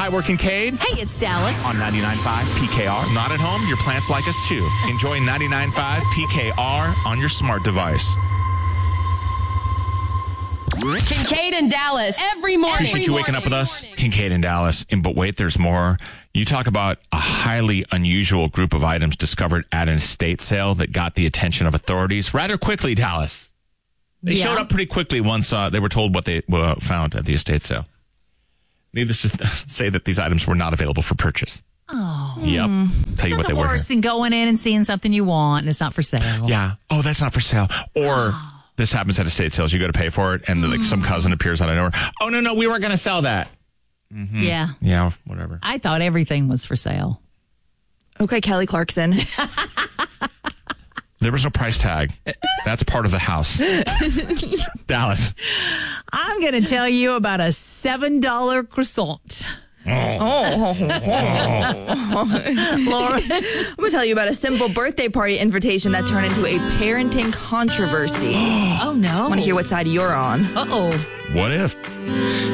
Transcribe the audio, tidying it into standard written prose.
Hi, we're Kincaid. Hey, it's Dallas. On 99.5 PKR. Not at home? Your plants like us too. Enjoy 99.5 PKR on your smart device. Kincaid and Dallas every morning. Appreciate you waking up with us, Kincaid and Dallas. But wait, there's more. You talk about a highly unusual group of items discovered at an estate sale that got the attention of authorities rather quickly, Dallas. They showed up pretty quickly once they were told what they found at the estate sale. Needless to say that these items were not available for purchase. Oh. Yep. Tell you what they were. It's worse than going in and seeing something you want and it's not for sale. Yeah. Oh, that's not for sale. Or this happens at estate sales. You go to pay for it and like some cousin appears out of nowhere. Oh, no, we weren't going to sell that. Mm-hmm. Yeah. Yeah, whatever. I thought everything was for sale. Okay, Kelly Clarkson. There was no price tag. That's part of the house. Dallas. I'm going to tell you about a $7 croissant. Laura, Laura. I'm going to tell you about a simple birthday party invitation that turned into a parenting controversy. Oh, no. I want to hear what side you're on. Uh-oh. What if?